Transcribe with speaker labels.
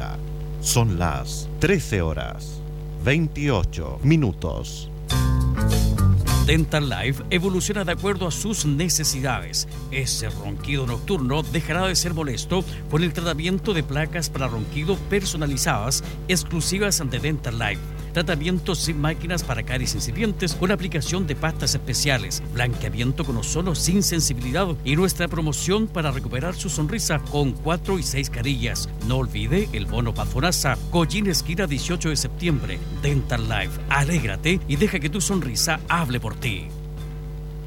Speaker 1: hora. Son las 13 horas, 28 minutos.
Speaker 2: Dental Life evoluciona de acuerdo a sus necesidades. Ese ronquido nocturno dejará de ser molesto con el tratamiento de placas para ronquido personalizadas exclusivas de Dental Life. Tratamientos sin máquinas para caries incipientes con aplicación de pastas especiales, blanqueamiento con ozono sin sensibilidad y nuestra promoción para recuperar su sonrisa con 4 y 6 carillas. No olvide el bono Pafonasa, Collín esquina 18 de septiembre. Dental Life, alégrate y deja que tu sonrisa hable por ti.